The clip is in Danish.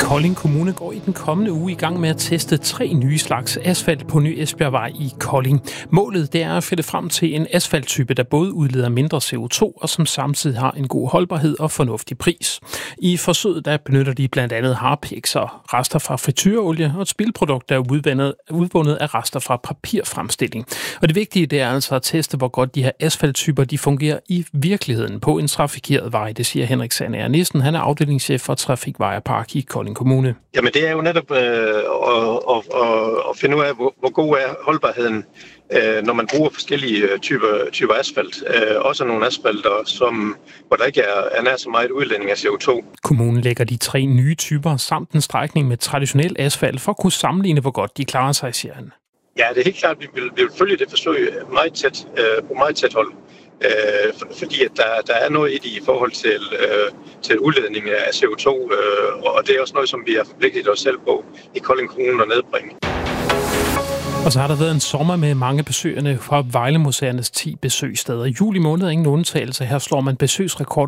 Kolding Kommune går i den kommende uge i gang med at teste 3 nye slags asfalt på Ny Esbjergvej i Kolding. Målet det er at finde frem til en asfalttype, der både udleder mindre CO2 og som samtidig har en god holdbarhed og fornuftig pris. I forsøget der benytter de blandt andet harpiks og rester fra frityreolie og et spildprodukt, der er udvundet af rester fra papirfremstilling. Og det vigtige det er altså at teste, hvor godt de her asfalttyper de fungerer i virkeligheden på en trafikeret vej. Det siger Henrik Sandager Nissen. Han er afdelingschef for Trafikvej og Park i Kolding Kommune. Jamen det er jo netop at finde ud af, hvor god er holdbarheden, når man bruger forskellige typer asfalt. Også nogle asfalter, hvor der ikke er nær så meget udledning af CO2. Kommunen lægger de 3 nye typer samt en strækning med traditionel asfalt for at kunne sammenligne, hvor godt de klarer sig, siger han. Ja, det er helt klart, at vi vil følge det forsøg på meget tæt hold. Fordi at der er noget i det i forhold til udledning af CO2, og det er også noget, som vi har forpligtet os selv på i Kolding Kommune at nedbringe. Og så har der været en sommer med mange besøgende fra Vejle Museernes 10 besøgssteder. Juli måned er ingen undtagelse. Her slår man besøgsrekord